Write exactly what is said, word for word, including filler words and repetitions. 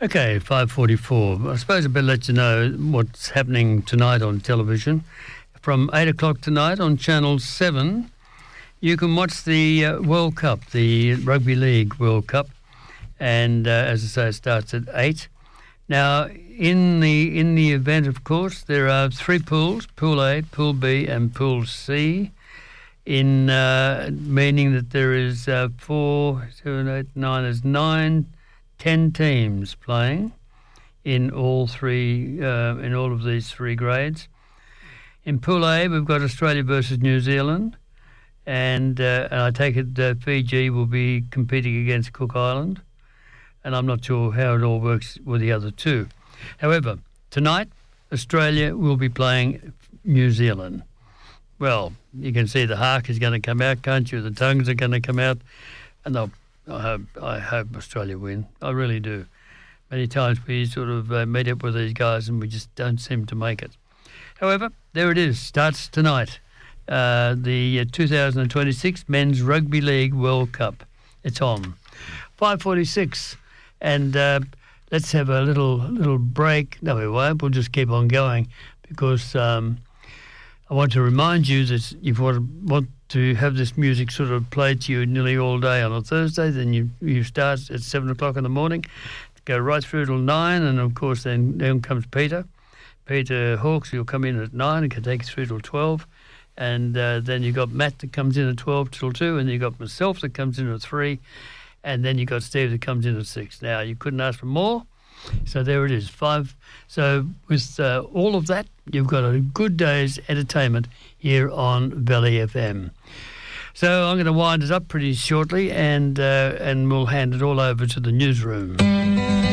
Okay, five forty-four. I suppose I better let you know what's happening tonight on television. From eight o'clock tonight on Channel seven, you can watch the uh, World Cup, the Rugby League World Cup. And uh, as I say, it starts at eight. Now, in the in the event, of course, there are three pools, Pool A, Pool B and Pool C, in uh, meaning that there is uh, four, seven, eight, nine, there's nine, ten teams playing in all three, uh, in all of these three grades. In Pool A, we've got Australia versus New Zealand, and, uh, and I take it uh, Fiji will be competing against Cook Island, and I'm not sure how it all works with the other two. However, tonight, Australia will be playing New Zealand. Well, you can see the hark is going to come out, can't you? The tongues are going to come out, and they'll, I hope, I hope Australia win. I really do. Many times we sort of uh, meet up with these guys and we just don't seem to make it. However, there it is. Starts tonight. Uh, the uh, two thousand twenty-six Men's Rugby League World Cup. It's on. five forty-six. And uh, let's have a little little break. No, we won't. We'll just keep on going because um, I want to remind you that if you want, want to have this music sort of played to you nearly all day on a Thursday, then you, you start at seven o'clock in the morning, go right through till nine, and of course then, then comes Peter. Peter Hawkes, he'll come in at nine and can take you through till twelve. And uh, then you've got Matt that comes in at twelve till two, and you've got myself that comes in at three. And then you've got Steve that comes in at six. Now, you couldn't ask for more. So there it is, five. So with uh, all of that, you've got a good day's entertainment here on Valley F M. So I'm going to wind it up pretty shortly, and uh, and we'll hand it all over to the newsroom.